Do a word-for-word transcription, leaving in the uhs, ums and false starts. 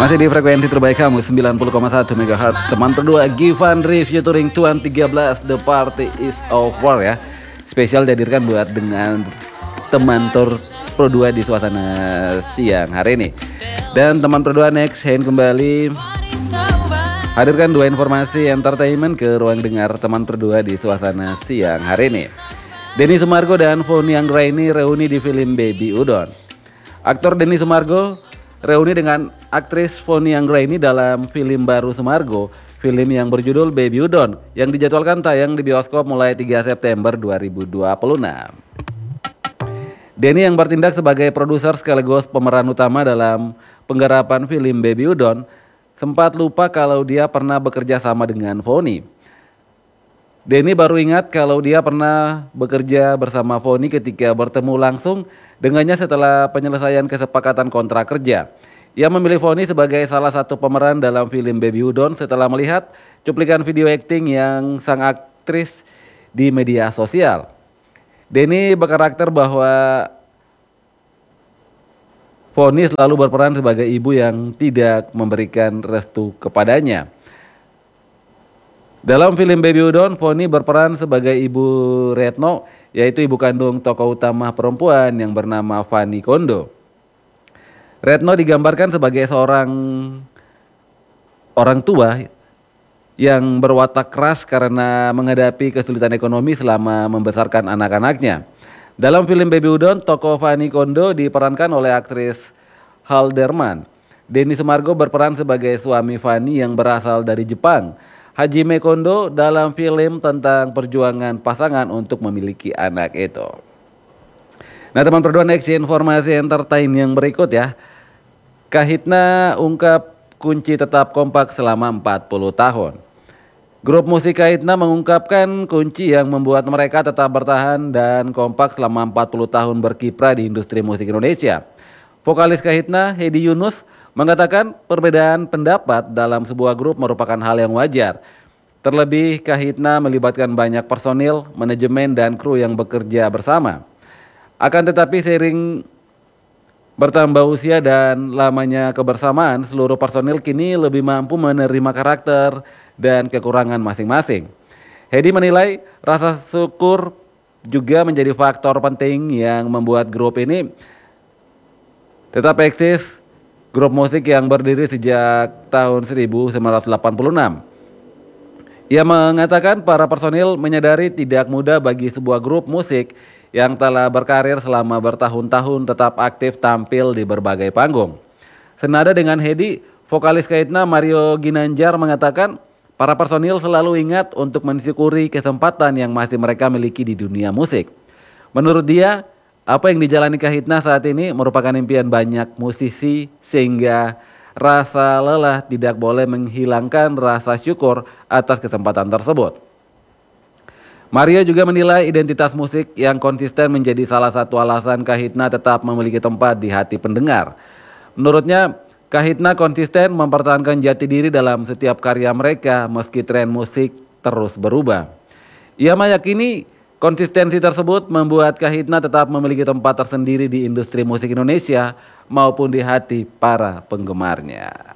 Masih di frekuensi terbaik kamu sembilan puluh koma satu megahertz. Teman berdua Givan Review Touring Tuan tiga belas The Party Is Over ya. Spesial dihadirkan buat dengan teman Tour Pro dua di suasana siang hari ini. Dan teman Pro dua Next Hand kembali hadirkan dua informasi entertainment ke ruang dengar teman Pro dua di suasana siang hari ini. Denny Sumargo dan Vonny Anggraini reuni di film Baby Udon. Aktor Denny Sumargo reuni dengan aktris Vonny Anggraini dalam film baru Sumargo, film yang berjudul Baby Udon yang dijadwalkan tayang di bioskop mulai tiga September dua ribu dua puluh enam. Denny yang bertindak sebagai produser sekaligus pemeran utama dalam penggarapan film Baby Udon sempat lupa kalau dia pernah bekerja sama dengan Vonny. Denny baru ingat kalau dia pernah bekerja bersama Vonny ketika bertemu langsung dengannya setelah penyelesaian kesepakatan kontrak kerja. Ia memilih Vonny sebagai salah satu pemeran dalam film Baby Udon setelah melihat cuplikan video akting yang sang aktris di media sosial. Denny berkarakter bahwa Vonny selalu berperan sebagai ibu yang tidak memberikan restu kepadanya. Dalam film Baby Udon, Vonny berperan sebagai ibu Retno, yaitu ibu kandung tokoh utama perempuan yang bernama Fanny Kondo. Retno digambarkan sebagai seorang orang tua yang berwatak keras karena menghadapi kesulitan ekonomi selama membesarkan anak-anaknya. Dalam film Baby Udon, tokoh Fanny Kondo diperankan oleh aktris Halderman. Denny Sumargo berperan sebagai suami Fanny yang berasal dari Jepang, Hajime Kondo, dalam film tentang perjuangan pasangan untuk memiliki anak itu. Nah teman berdua, next informasi entertain yang berikut ya. Kahitna ungkap kunci tetap kompak selama empat puluh tahun. Grup musik Kahitna mengungkapkan kunci yang membuat mereka tetap bertahan dan kompak selama empat puluh tahun berkiprah di industri musik Indonesia. Vokalis Kahitna, Hedi Yunus, mengatakan perbedaan pendapat dalam sebuah grup merupakan hal yang wajar. Terlebih Kahitna melibatkan banyak personil, manajemen, dan kru yang bekerja bersama. Akan tetapi seiring bertambah usia dan lamanya kebersamaan, seluruh personil kini lebih mampu menerima karakter dan kekurangan masing-masing. Hedi menilai rasa syukur juga menjadi faktor penting yang membuat grup ini tetap eksis. Grup musik yang berdiri sejak tahun seribu sembilan ratus delapan puluh enam. Ia mengatakan para personil menyadari tidak mudah bagi sebuah grup musik yang telah berkarir selama bertahun-tahun tetap aktif tampil di berbagai panggung. Senada dengan Hedi, vokalis Kahitna Mario Ginanjar mengatakan para personil selalu ingat untuk mensyukuri kesempatan yang masih mereka miliki di dunia musik. Menurut dia, apa yang dijalani Kahitna saat ini merupakan impian banyak musisi sehingga rasa lelah tidak boleh menghilangkan rasa syukur atas kesempatan tersebut. Mario juga menilai identitas musik yang konsisten menjadi salah satu alasan Kahitna tetap memiliki tempat di hati pendengar. Menurutnya, Kahitna konsisten mempertahankan jati diri dalam setiap karya mereka meski tren musik terus berubah. Ia meyakini konsistensi tersebut membuat Kahitna tetap memiliki tempat tersendiri di industri musik Indonesia maupun di hati para penggemarnya.